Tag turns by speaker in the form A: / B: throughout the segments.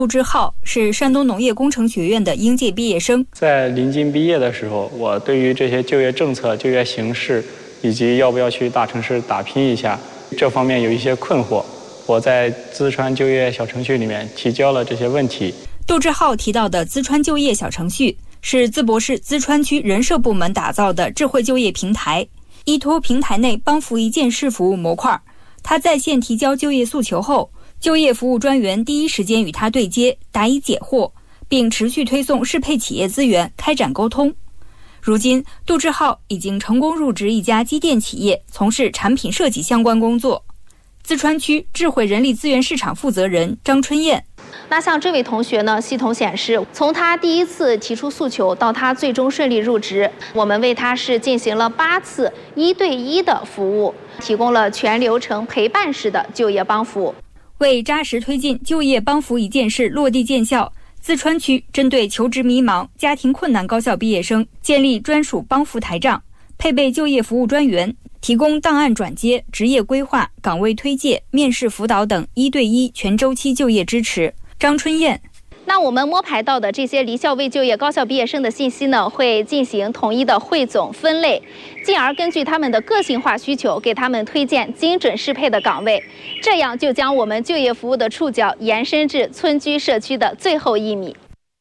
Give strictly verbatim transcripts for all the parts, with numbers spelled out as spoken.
A: 杜志浩是山东农业工程学院的应届毕业生。
B: 在临近毕业的时候，我对于这些就业政策、就业形势以及要不要去大城市打拼一下，这方面有一些困惑。我在淄川就业小程序里面提交了这些问题。
A: 杜志浩提到的淄川就业小程序是淄博市淄川区人社部门打造的智慧就业平台，依托平台内帮扶一件事服务模块，他在线提交就业诉求后，就业服务专员第一时间与他对接，答疑解惑，并持续推送适配企业资源，开展沟通。如今，杜志浩已经成功入职一家机电企业，从事产品设计相关工作。淄川区智慧人力资源市场负责人张春燕。
C: 那像这位同学呢，系统显示，从他第一次提出诉求到他最终顺利入职，我们为他是进行了八次一对一的服务，提供了全流程陪伴式的就业帮扶。
A: 为扎实推进就业帮扶一件事落地见效，淄川区针对求职迷茫、家庭困难高校毕业生建立专属帮扶台账，配备就业服务专员，提供档案转接、职业规划、岗位推介、面试辅导等一对一全周期就业支持。张春燕。
C: 那我们摸排到的这些离校未就业高校毕业生的信息呢，会进行统一的汇总分类，进而根据他们的个性化需求，给他们推荐精准适配的岗位，这样就将我们就业服务的触角延伸至村居社区的最后一米。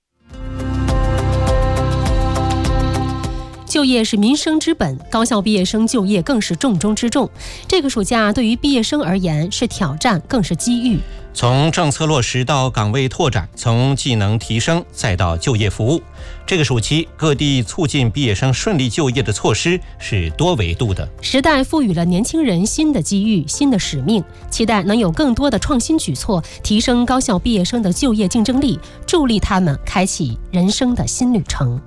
D: 就业是民生之本，高校毕业生就业更是重中之重。这个暑假对于毕业生而言是挑战，更是机遇。
E: 从政策落实到岗位拓展，从技能提升再到就业服务，这个暑期各地促进毕业生顺利就业的措施是多维度的。
D: 时代赋予了年轻人新的机遇、新的使命，期待能有更多的创新举措，提升高校毕业生的就业竞争力，助力他们开启人生的新旅程。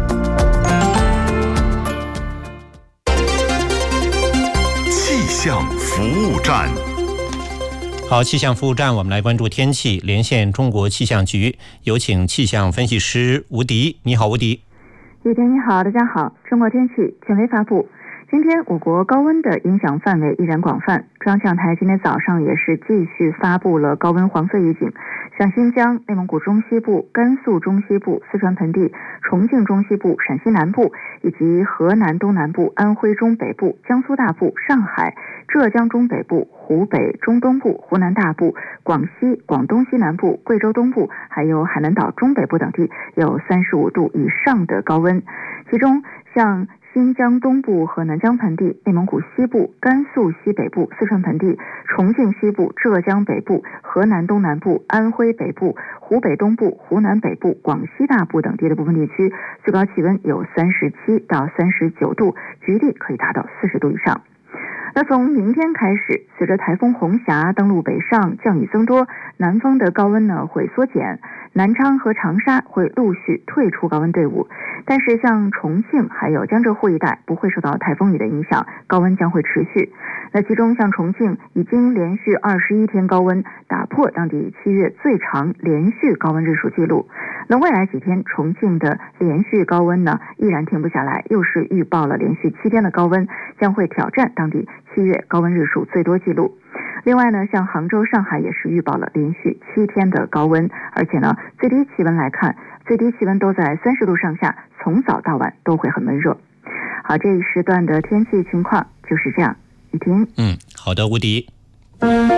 F: 气象服务站。
E: 好，气象服务站，我们来关注天气，连线中国气象局，有请气象分析师吴迪。你好，吴迪。
G: 雨田你好，大家好。中国天气权威发布，今天我国高温的影响范围依然广泛，中央气象台今天早上也是继续发布了高温黄色预警，像新疆、内蒙古中西部、甘肃中西部、四川盆地、重庆中西部、陕西南部以及河南东南部、安徽中北部、江苏大部、上海、浙江中北部、湖北中东部、湖南大部、广西、广东西南部、贵州东部还有海南岛中北部等地有三十五度以上的高温，其中像新疆东部和南疆盆地、内蒙古西部、甘肃西北部、四川盆地、重庆西部、浙江北部、河南东南部、安徽北部、湖北东部、湖南北部、广西大部等地的部分地区，最高气温有三十七到三十九度，局地可以达到四十度以上。那从明天开始，随着台风红霞登陆北上，降雨增多，南方的高温呢会缩减，南昌和长沙会陆续退出高温队伍，但是像重庆还有江浙沪一带不会受到台风雨的影响，高温将会持续。那其中像重庆已经连续二十一天高温，打破当地七月最长连续高温日数记录。那未来几天重庆的连续高温呢依然停不下来，又是预报了连续七天的高温，将会挑战当地七月高温日数最多记录。另外呢，像杭州、上海也是预报了连续七天的高温，而且呢，最低气温来看，最低气温都在三十度上下，从早到晚都会很闷热。好，这一时段的天气情况就是这样。雨婷，
E: 嗯，好的，吴迪。